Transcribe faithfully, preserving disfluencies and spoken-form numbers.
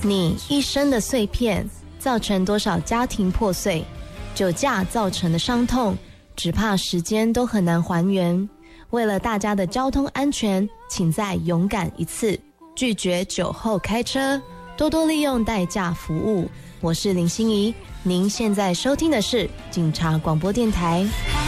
你一生的碎片造成多少家庭破碎？酒驾造成的伤痛，只怕时间都很难还原。为了大家的交通安全，请再勇敢一次，拒绝酒后开车，多多利用代驾服务。我是林心怡，您现在收听的是警察广播电台。